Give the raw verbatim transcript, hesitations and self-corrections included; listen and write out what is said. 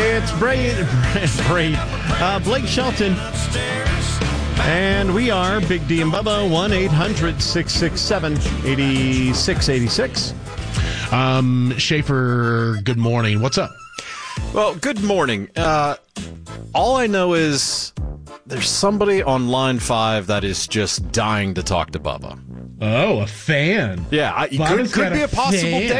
It's Braid, Braid, uh, Blake Shelton. And we are Big D and Bubba, one eight hundred six six seven eight six eight six. Um, Schaefer, good morning. What's up? Well, good morning. Uh, all I know is there's somebody on line five that is just dying to talk to Bubba. Oh, a fan. Yeah, I, Bubba's could, could got be a a possible fan. date.